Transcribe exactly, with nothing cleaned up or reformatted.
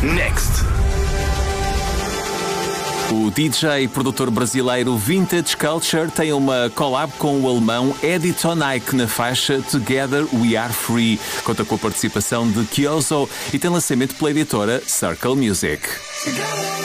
Next. O D J e produtor brasileiro Vintage Culture tem uma collab com o alemão Eddie Tonaik na faixa Together We Are Free. Conta com a participação de Kyozo e tem lançamento pela editora Circle Music.